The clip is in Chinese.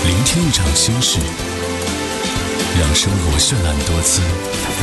聆听一场心事，让生活绚烂多姿。